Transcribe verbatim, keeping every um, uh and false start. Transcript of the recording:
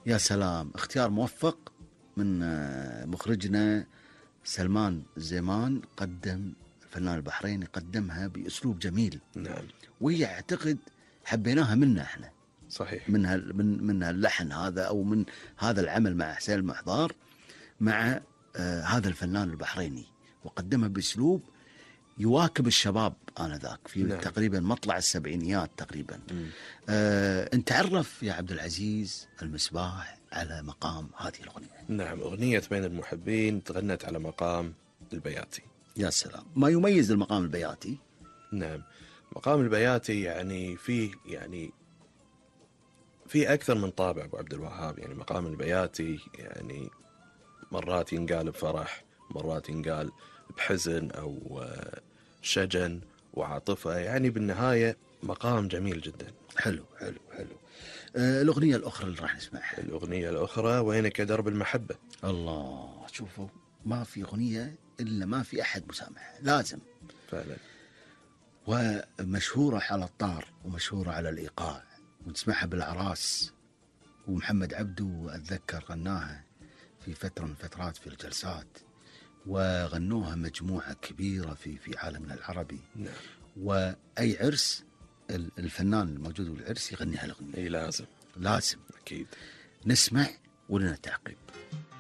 يا سلام، اختيار موفق من آه، مخرجنا سلمان الزيمان. قدم الفنان البحريني، قدمها بأسلوب جميل. نعم وهي اعتقد حبيناها منا احنا، صحيح. من هال من من هاللحن هذا او من هذا العمل مع حسين المحضار مع آه هذا الفنان البحريني، وقدمها باسلوب يواكب الشباب آنذاك في نعم. تقريبا مطلع السبعينيات تقريبا. مم. آه انت عرف يا عبد العزيز المسباح على مقام هذه الأغنية. نعم، أغنية بين المحبين تغنت على مقام البياتي. يا سلام، ما يميز المقام البياتي. نعم، مقام البياتي يعني فيه يعني في أكثر من طابع أبو عبد الوهاب. يعني مقام البياتي يعني مرات ينقال بفرح، مرات ينقال بحزن أو شجن وعاطفة. يعني بالنهاية مقام جميل جدا. حلو حلو حلو. آه الأغنية الأخرى اللي راح نسمعها، الأغنية الأخرى وينك يا درب المحبة. الله، شوفوا ما في أغنية إلا ما في أحد مسامح، لازم فعلا. ومشهورة على الطار ومشهورة على الإيقاع، ونسمعها بالأعراس. ومحمد عبدو أتذكر غناها في فترة من فترات في الجلسات، وغنوها مجموعة كبيرة في في عالمنا العربي. نعم. وأي عرس الفنان الموجود بالعرس يغني هالأغنية. اي لازم لازم. أكيد. نسمع ولنا تعقيب.